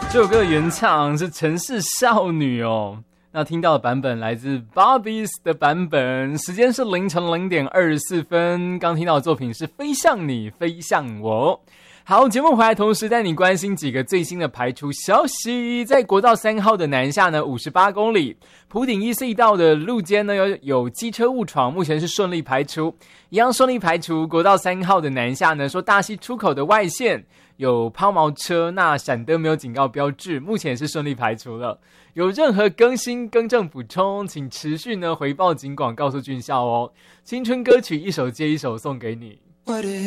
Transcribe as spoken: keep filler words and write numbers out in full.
这首歌的原唱是城市少女哦。那听到的版本来自 Bobby's 的版本，时间是凌晨零点二十四分。刚听到的作品是飞向你，飞向我。好，节目回来同时带你关心几个最新的排除消息。在国道三号的南下呢，五十八公里，埔顶一隧道的路肩呢有有机车误闯，目前是顺利排除，一样顺利排除。国道三号的南下呢，说大溪出口的外线有抛锚车，那闪灯没有警告标志，目前是顺利排除了。有任何更新更正补充，请持续呢回报警广告诉军校哦。青春歌曲一首接一首送给你。